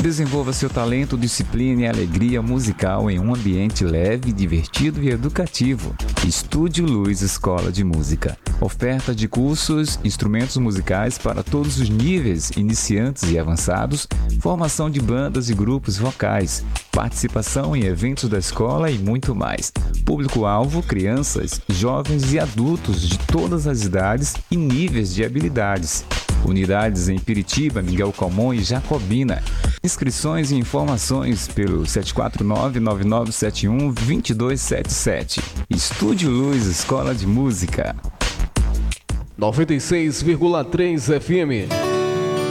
Desenvolva seu talento, disciplina e alegria musical em um ambiente leve, divertido e educativo. Estúdio Luz Escola de Música. Oferta de cursos, instrumentos musicais para todos os níveis, iniciantes e avançados, formação de bandas e grupos vocais, participação em eventos da escola e muito mais. Público-alvo, crianças, jovens e adultos de todas as idades e níveis de habilidades. Unidades em Piritiba, Miguel Calmon e Jacobina. Inscrições e informações pelo 749-9971-2277. Estúdio Luz Escola de Música. 96,3 FM.